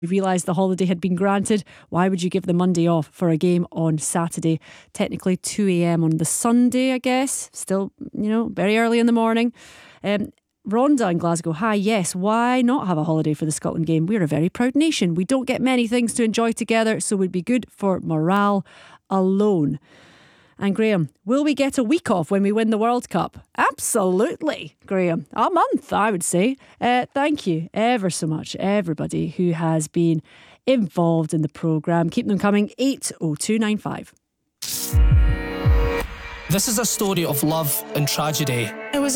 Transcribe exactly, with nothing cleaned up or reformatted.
realised the holiday had been granted. Why would you give the Monday off for a game on Saturday? Technically two a.m. on the Sunday, I guess. Still, you know, very early in the morning. Um, Rhonda in Glasgow, hi, yes, why not have a holiday for the Scotland game? We're a very proud nation. We don't get many things to enjoy together, so it would be good for morale alone. And Graham, will we get a week off when we win the World Cup? Absolutely, Graham. A month, I would say. Uh, thank you ever so much, everybody who has been involved in the programme. Keep them coming, eight oh two nine five. This is a story of love and tragedy.